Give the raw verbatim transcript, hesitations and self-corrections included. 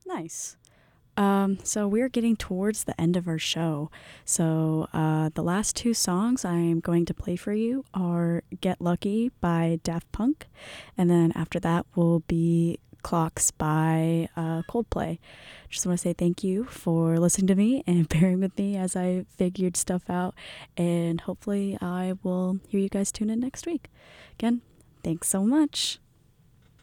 Nice. Um, so we're getting towards the end of our show. So uh, the last two songs I'm going to play for you are Get Lucky by Daft Punk, and then after that will be Clocks by uh, Coldplay. Just want to say thank you for listening to me and bearing with me as I figured stuff out, and hopefully I will hear you guys tune in next week. Again, thanks so much.